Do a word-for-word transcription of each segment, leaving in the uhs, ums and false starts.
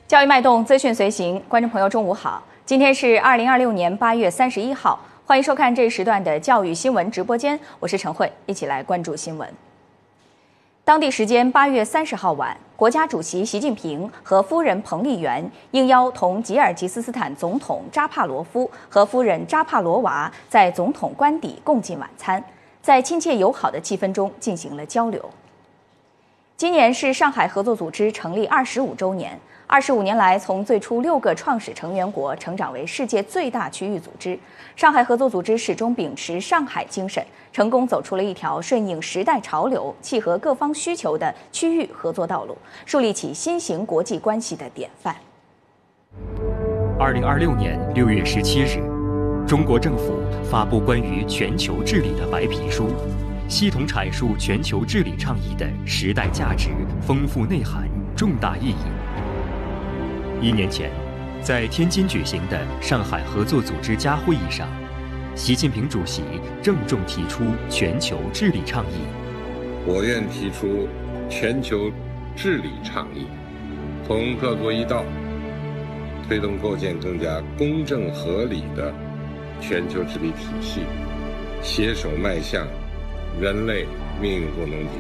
教育脉动，资讯随行，观众朋友，中午好！今天是二零二六年八月三十一号，欢迎收看这一时段的教育新闻直播间，我是陈慧，一起来关注新闻。当地时间八月三十号晚，国家主席习近平和夫人彭丽媛应邀同吉尔吉斯斯坦总统扎帕罗夫和夫人扎帕罗娃在总统官邸共进晚餐，在亲切友好的气氛中进行了交流。今年是上海合作组织成立二十五周年。二十五年来，从最初六个创始成员国成长为世界最大区域组织，上海合作组织始终秉持上海精神，成功走出了一条顺应时代潮流、契合各方需求的区域合作道路，树立起新型国际关系的典范。 二零二六年六月十七日，中国政府发布关于全球治理的白皮书，系统阐述全球治理倡议的时代价值、丰富内涵、重大意义。一年前，在天津举行的上海合作组织家会议上，习近平主席郑重提出全球治理倡议。 我愿提出全球治理倡议，同各国一道，推动构建更加公正合理的全球治理体系，携手迈向人类命运共同体。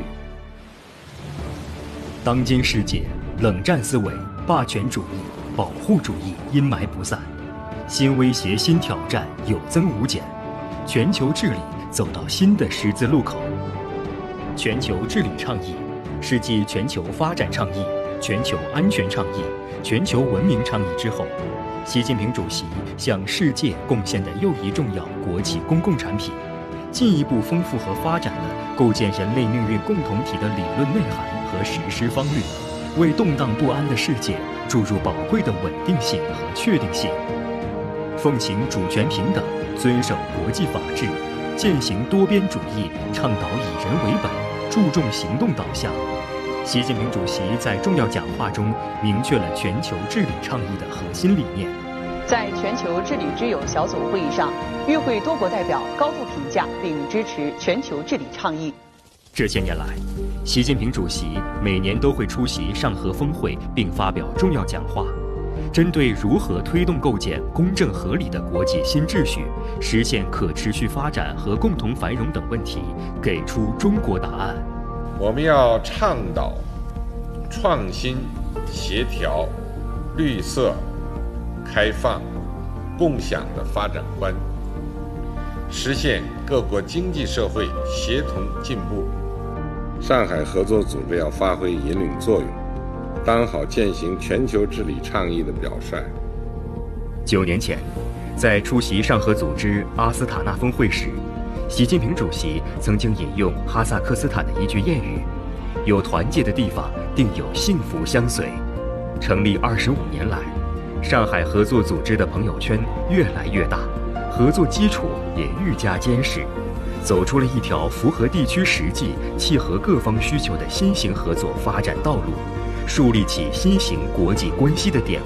当今世界，冷战思维、霸权主义、保护主义阴霾不散，新威胁、新挑战有增无减，全球治理走到新的十字路口。全球治理倡议是继全球发展倡议、全球安全倡议、全球文明倡议之后，习近平主席向世界贡献的又一重要国际公共产品，进一步丰富和发展了构建人类命运共同体的理论内涵和实施方略，为动荡不安的世界注入宝贵的稳定性和确定性。奉行主权平等，遵守国际法治，践行多边主义，倡导以人为本，注重行动导向。习近平主席在重要讲话中明确了全球治理倡议的核心理念。 在全球治理之友小组会议上，与会多国代表高度评价并支持全球治理倡议。 这些年来，习近平主席每年都会出席上合峰会并发表重要讲话，针对如何推动构建公正合理的国际新秩序，实现可持续发展和共同繁荣等问题，给出中国答案。 我们要倡导创新、协调、绿色、开放、共享的发展观，实现各国经济社会协同进步。上海合作组织要发挥引领作用，当好践行全球治理倡议的表率。 九年前，在出席上合组织阿斯塔纳峰会时，习近平主席曾经引用哈萨克斯坦的一句谚语：“有团结的地方，定有幸福相随。”成立二十五年来，上海合作组织的朋友圈越来越大，合作基础也愈加坚实，走出了一条符合地区实际、契合各方需求的新型合作发展道路，树立起新型国际关系的典范。